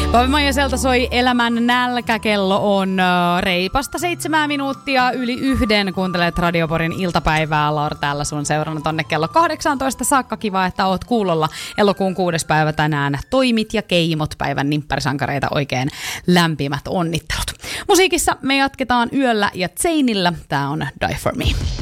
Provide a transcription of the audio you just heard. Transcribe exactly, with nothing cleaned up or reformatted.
Paavi Maijaselta soi Elämän nälkä. Kello on reipasta seitsemää minuuttia yli yhden. Kuuntelet Radioporin iltapäivää. Laura täällä sun seurana tonne kello kahdeksantoista saakka. Kiva, että oot kuulolla. Elokuun kuudes päivä tänään. Toimit ja keimot päivän nimpparisankareita. Oikein lämpimät onnittelut. Musiikissa me jatketaan yöllä ja Zaynillä. Tää on Die For Me.